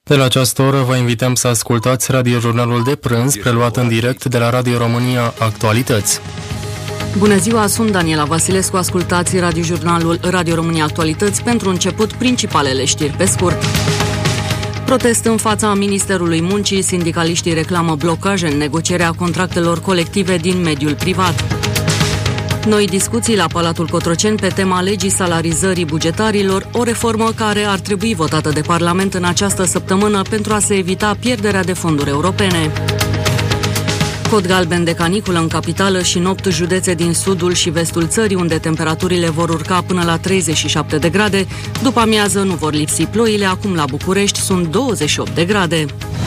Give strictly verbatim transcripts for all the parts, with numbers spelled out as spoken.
De la această oră vă invităm să ascultați radiojurnalul de prânz, preluat în direct de la Radio România Actualități. Bună ziua, sunt Daniela Vasilescu, ascultați radiojurnalul Radio România Actualități. Pentru început, principalele știri pe scurt. Protest în fața Ministerului Muncii, sindicaliștii reclamă blocaje în negocierea contractelor colective din mediul privat. Noi discuții la Palatul Cotroceni pe tema legii salarizării bugetarilor, o reformă care ar trebui votată de Parlament în această săptămână pentru a se evita pierderea de fonduri europene. Cod galben de caniculă în capitală și în opt județe din sudul și vestul țării, unde temperaturile vor urca până la treizeci și șapte de grade. După amiază nu vor lipsi ploile, acum la București sunt douăzeci și opt de grade.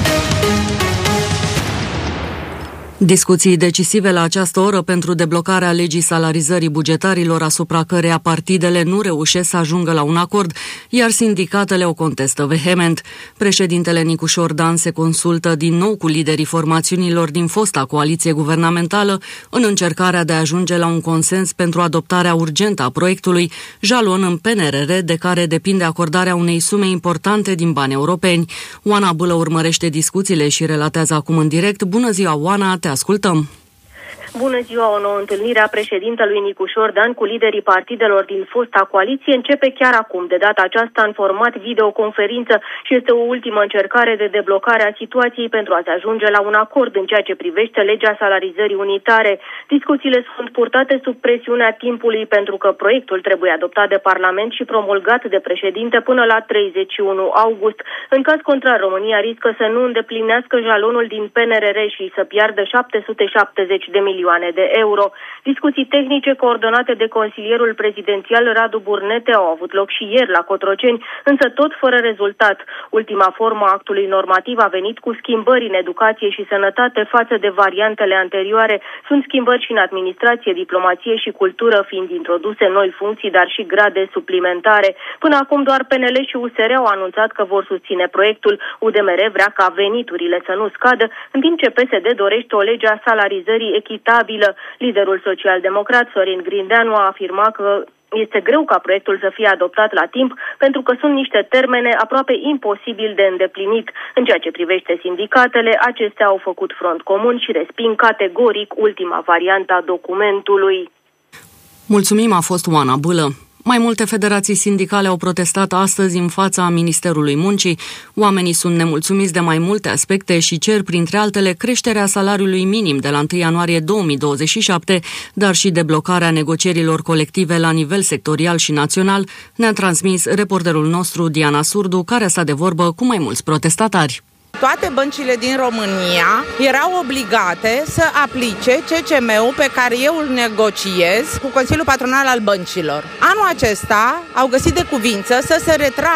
Discuții decisive la această oră pentru deblocarea legii salarizării bugetarilor, asupra căreia partidele nu reușesc să ajungă la un acord, iar sindicatele o contestă vehement. Președintele Nicușor Dan se consultă din nou cu liderii formațiunilor din fosta coaliție guvernamentală în încercarea de a ajunge la un consens pentru adoptarea urgentă a proiectului, jalon în P N R R de care depinde acordarea unei sume importante din bani europeni. Oana Bâlă urmărește discuțiile și relatează acum în direct. Bună ziua, Oana, te ascultăm! Bună ziua! O nouă întâlnire a președintelui Nicușor Dan cu liderii partidelor din fosta coaliție începe chiar acum, de data aceasta în format videoconferință, și este o ultimă încercare de deblocare a situației pentru a se ajunge la un acord în ceea ce privește legea salarizării unitare. Discuțiile sunt purtate sub presiunea timpului pentru că proiectul trebuie adoptat de Parlament și promulgat de președinte până la treizeci și unu august. În caz contrar, România riscă să nu îndeplinească jalonul din P N R R și să piardă șapte sute șaptezeci de milioane de euro. Discuții tehnice coordonate de consilierul prezidențial Radu Burnete au avut loc și ieri la Cotroceni, însă tot fără rezultat. Ultima formă a actului normativ a venit cu schimbări în educație și sănătate față de variantele anterioare. Sunt schimbări și în administrație, diplomație și cultură, fiind introduse noi funcții, dar și grade suplimentare. Până acum doar P N L și U S R au anunțat că vor susține proiectul. U D M R vrea ca veniturile să nu scadă, în timp ce P S D dorește o lege a salarizării echitabilă. Liderul social-democrat Sorin Grindeanu a afirmat că este greu ca proiectul să fie adoptat la timp, pentru că sunt niște termene aproape imposibil de îndeplinit. În ceea ce privește sindicatele, acestea au făcut front comun și resping categoric ultima variantă a documentului. Mulțumim, a fost Oana Bâlă. Mai multe federații sindicale au protestat astăzi în fața Ministerului Muncii. Oamenii sunt nemulțumiți de mai multe aspecte și cer, printre altele, creșterea salariului minim de la întâi ianuarie două mii douăzeci și șapte, dar și deblocarea negocierilor colective la nivel sectorial și național, ne-a transmis reporterul nostru Diana Surdu, care a stat de vorbă cu mai mulți protestatari. Toate băncile din România erau obligate să aplice C C M-ul pe care eu îl negociez cu Consiliul Patronal al Băncilor. Anul acesta au găsit de cuvință să se retragă